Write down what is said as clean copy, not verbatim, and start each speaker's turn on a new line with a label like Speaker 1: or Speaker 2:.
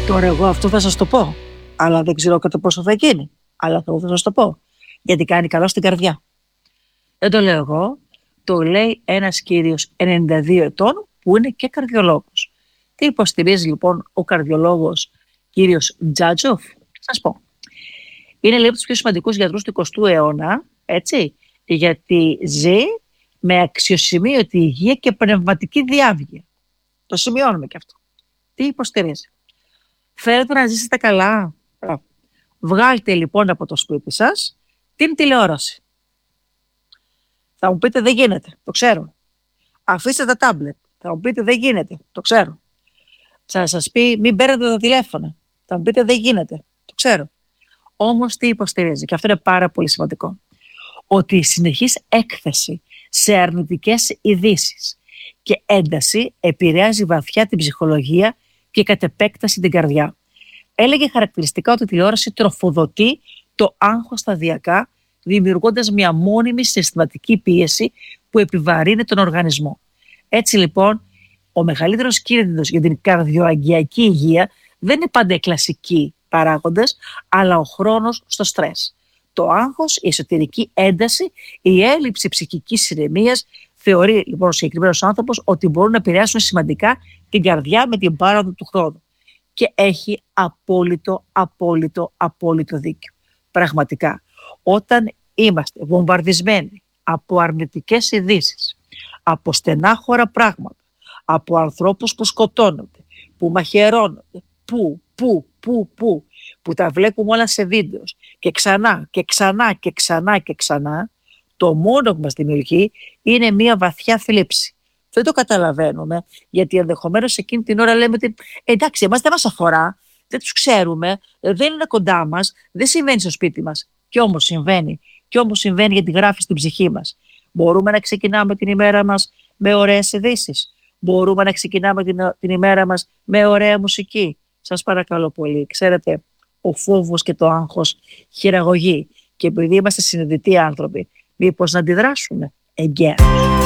Speaker 1: Τώρα εγώ αυτό θα σας το πω, αλλά δεν ξέρω κατά πόσο θα γίνει. Αλλά αυτό θα σας το πω, γιατί κάνει καλό στην καρδιά. Δεν το λέω εγώ, το λέει ένας κύριος 92 ετών που είναι και καρδιολόγος. Τι υποστηρίζει λοιπόν ο καρδιολόγος κύριος Τζάτζοφ? Σας πω. Είναι λίγο από τους πιο σημαντικούς γιατρούς του 20ου αιώνα, έτσι, γιατί ζει με αξιοσημείωτη υγεία και πνευματική διάβγεια. Το σημειώνουμε και αυτό. Τι υποστηρίζει? Θέλετε να ζήσετε καλά? Βγάλτε λοιπόν από το σπίτι σας την τηλεόραση. Θα μου πείτε δεν γίνεται, το ξέρω. Αφήστε τα τάμπλετ. Θα μου πείτε δεν γίνεται, το ξέρω. Θα σας πει μην παίρνετε τα τηλέφωνα. Θα μου πείτε δεν γίνεται, το ξέρω. Όμως τι υποστηρίζει? Και αυτό είναι πάρα πολύ σημαντικό. Ότι η συνεχής έκθεση σε αρνητικές ειδήσεις και ένταση επηρεάζει βαθιά την ψυχολογία και κατ' επέκταση την καρδιά. Έλεγε χαρακτηριστικά ότι η τηλεόραση τροφοδοτεί το άγχος σταδιακά, δημιουργώντας μια μόνιμη συστηματική πίεση που επιβαρύνει τον οργανισμό. Έτσι λοιπόν, ο μεγαλύτερος κίνδυνος για την καρδιοαγγειακή υγεία δεν είναι πάντα οι κλασικοί παράγοντες, αλλά ο χρόνος στο στρες. Το άγχος, η εσωτερική ένταση, η έλλειψη ψυχικής ηρεμίας, θεωρεί λοιπόν ο συγκεκριμένος άνθρωπος ότι μπορούν να επηρεάσουν σημαντικά την καρδιά με την πάροδο του χρόνου. Και έχει απόλυτο δίκιο. Πραγματικά, όταν είμαστε βομβαρδισμένοι από αρνητικές ειδήσεις, από στενάχωρα πράγματα, από ανθρώπους που σκοτώνονται, που μαχαιρώνονται, που τα βλέπουμε όλα σε βίντεο και ξανά, το μόνο που μας δημιουργεί είναι μια βαθιά θλίψη. Δεν το καταλαβαίνουμε, γιατί ενδεχομένως εκείνη την ώρα λέμε ότι εντάξει, εμάς δεν μας αφορά, δεν τους ξέρουμε, δεν είναι κοντά μας, δεν συμβαίνει στο σπίτι μας. Και όμως συμβαίνει. Και όμως συμβαίνει γιατί γράφει στην ψυχή μας. Μπορούμε να ξεκινάμε την ημέρα μας με ωραίες ειδήσεις. Μπορούμε να ξεκινάμε την ημέρα μας με ωραία μουσική. Σας παρακαλώ πολύ. Ξέρετε, ο φόβος και το άγχος χειραγωγεί. Και επειδή είμαστε συνειδητοί άνθρωποι, μήπως να αντιδράσουμε εγκαίρως?